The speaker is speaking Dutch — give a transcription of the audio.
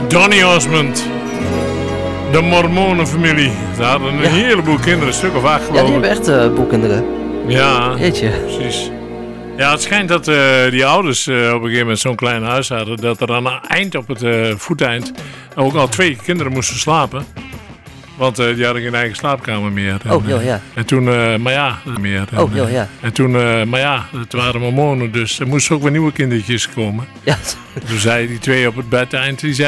Donny Osmond. De Mormonenfamilie. Ze hadden een heleboel kinderen, een stuk of 8 Ja, geloof die ik. hebben echt boelkinderen. Ja, Jeetje. precies. Ja, het schijnt dat die ouders op een gegeven moment zo'n klein huis hadden, dat er aan het eind op het voeteind ook al 2 kinderen moesten slapen. Want die hadden geen eigen slaapkamer meer. En, ja. En toen, maar ja, meer. En, En toen, maar ja, het waren mormonen, dus er moesten ook weer nieuwe kindertjes komen. Ja. Toen zeiden die 2 op het bedeind, die zeiden